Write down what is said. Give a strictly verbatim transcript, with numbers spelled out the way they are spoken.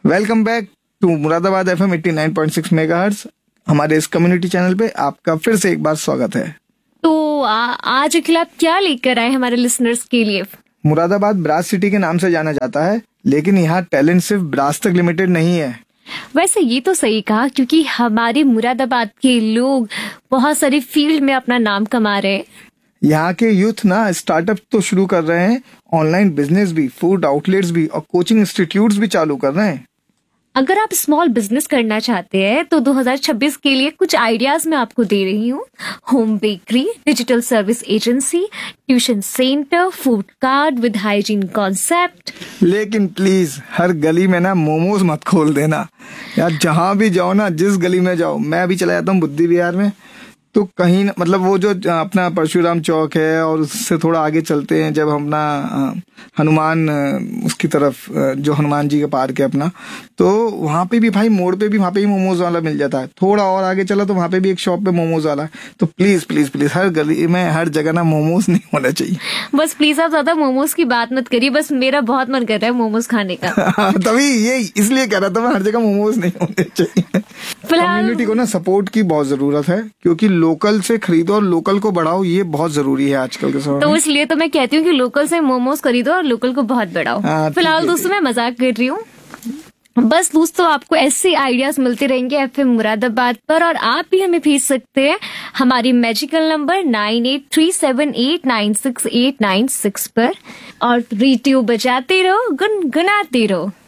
Welcome back to Moradabad F M eighty nine point six megahertz. हमारे इस community channel पे आपका फिर से एक बार स्वागत है। तो आ, आज अखिल आप क्या लेकर आए हमारे लिसनर्स के लिए? मुरादाबाद ब्रास सिटी के नाम से जाना जाता है, लेकिन यहाँ टैलेंट सिर्फ ब्रास तक लिमिटेड नहीं है। वैसे ये तो सही कहा, क्योंकि हमारे मुरादाबाद के लोग बहुत सारे फील्ड में अपना नाम कमा रहे हैं। यहाँ के यूथ ना स्टार्टअप तो शुरू कर रहे हैं, ऑनलाइन बिजनेस भी, फूड आउटलेट्स भी और कोचिंग इंस्टीट्यूट्स भी चालू कर रहे हैं। अगर आप स्मॉल बिजनेस करना चाहते हैं तो दो हज़ार छब्बीस के लिए कुछ आइडियाज मैं आपको दे रही हूँ। Home bakery, digital service agency, tuition centre, food cart with hygiene concept. लेकिन प्लीज हर गली में ना मोमोज मत खोल देना यार। जहाँ भी जाओ ना, जिस गली में जाओ, मैं अभी चला जाता हूँ बुद्धि विहार में, तो कहीं मतलब वो जो अपना परशुराम चौक है और उससे थोड़ा आगे चलते हैं, जब अपना हनुमान उसकी तरफ जो हनुमान जी का पार्क है अपना, तो वहाँ पे भी भाई मोड़ पे भी वहाँ पे भी मोमोज वाला मिल जाता है। थोड़ा और आगे चला तो वहाँ पे भी एक शॉप पे मोमोज वाला है। तो प्लीज प्लीज प्लीज हर गली में हर जगह ना मोमोज नहीं होना चाहिए। बस प्लीज आप ज्यादा मोमोज की बात मत करिए, बस मेरा बहुत मन कर रहा है मोमोज खाने का। तभी ये इसलिए कह रहा था मैं, हर जगह मोमोज नहीं होने चाहिए। कम्युनिटी को ना सपोर्ट की बहुत जरूरत है, क्योंकि लोकल से खरीदो और लोकल को बढ़ाओ, ये बहुत जरूरी है आजकल के समय में। तो इसलिए तो मैं कहती हूँ कि लोकल से मोमोज खरीदो और लोकल को बहुत बढ़ाओ। फिलहाल दोस्तों मैं मजाक कर रही हूँ। बस दोस्तों, आपको ऐसे आइडियाज मिलते रहेंगे एफएम मुरादाबाद पर, और आप भी हमें भेज सकते हैं हमारी magical number nine eight three seven eight nine six eight nine six पर। और रेडियो बजाते रहो, गुनगुनाते रहो।